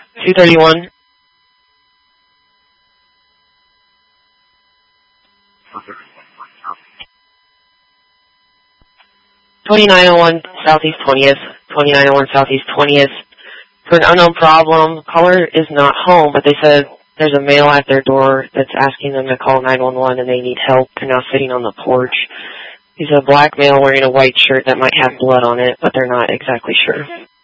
231. Perfect. 2901 Southeast 20th. 2901 Southeast 20th. For an unknown problem, caller is not home, but they said there's a male at their door that's asking them to call 911 and they need help. They're now sitting on the porch. He's a black male wearing a white shirt that might have blood on it, but they're not exactly sure.